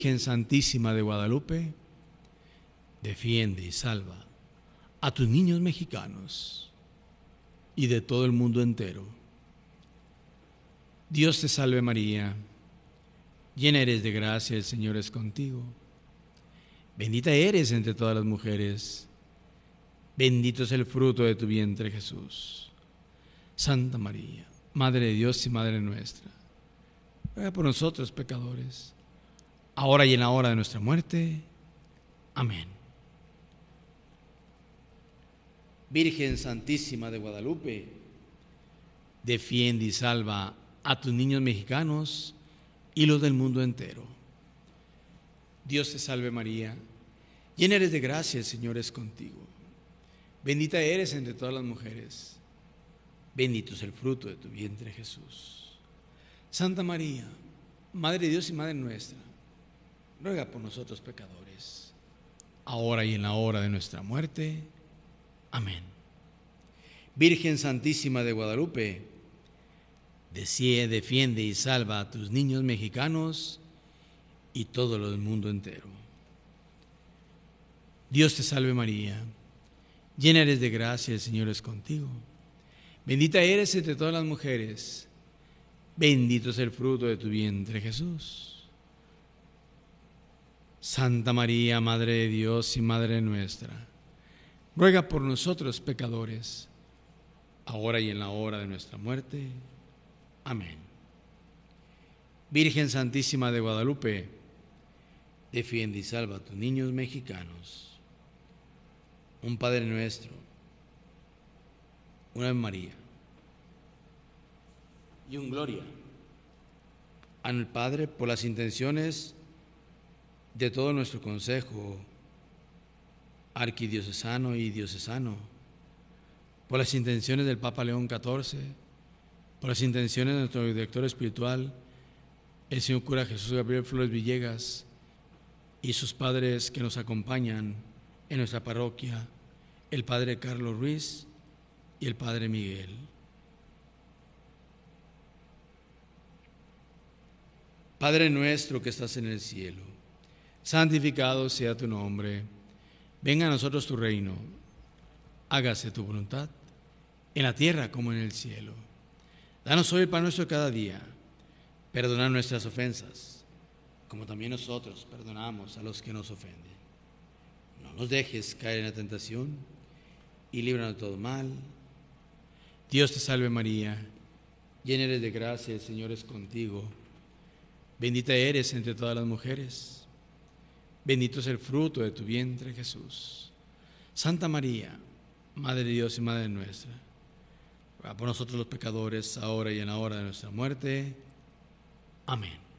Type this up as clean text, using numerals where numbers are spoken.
Virgen Santísima de Guadalupe, defiende y salva a tus niños mexicanos y de todo el mundo entero. Dios te salve María, llena eres de gracia, el Señor es contigo. Bendita eres entre todas las mujeres, bendito es el fruto de tu vientre Jesús. Santa María, Madre de Dios y Madre nuestra, ruega por nosotros pecadores, ahora y en la hora de nuestra muerte. Amén. Virgen Santísima de Guadalupe, defiende y salva a tus niños mexicanos y los del mundo entero. Dios te salve María, llena eres de gracia, el Señor es contigo. Bendita eres entre todas las mujeres, bendito es el fruto de tu vientre Jesús. Santa María, Madre de Dios y Madre nuestra, ruega por nosotros pecadores, ahora y en la hora de nuestra muerte. Amén. Virgen Santísima de Guadalupe, defiende y salva a tus niños mexicanos y todo el mundo entero. Dios te salve María, llena eres de gracia, el Señor es contigo. Bendita eres entre todas las mujeres, bendito es el fruto de tu vientre Jesús. Santa María, Madre de Dios y Madre nuestra, ruega por nosotros pecadores, ahora y en la hora de nuestra muerte. Amén. Virgen Santísima de Guadalupe, defiende y salva a tus niños mexicanos. Un Padre Nuestro, una Ave María y un Gloria al Padre por las intenciones de todo nuestro consejo arquidiocesano y diocesano, por las intenciones del Papa León XIV, por las intenciones de nuestro director espiritual, el señor cura Jesús Gabriel Flores Villegas, y sus padres que nos acompañan en nuestra parroquia, el Padre Carlos Ruiz y el Padre Miguel. Padre nuestro que estás en el cielo, santificado sea tu nombre. Venga a nosotros tu reino, hágase tu voluntad, en la tierra como en el cielo. Danos hoy el pan nuestro cada día, perdona nuestras ofensas, como también nosotros perdonamos a los que nos ofenden. No nos dejes caer en la tentación y líbranos de todo mal. Dios te salve María, llena eres de gracia, el Señor es contigo. Bendita eres entre todas las mujeres, bendito es el fruto de tu vientre Jesús. Santa María, Madre de Dios y Madre nuestra, ruega por nosotros los pecadores, ahora y en la hora de nuestra muerte. Amén.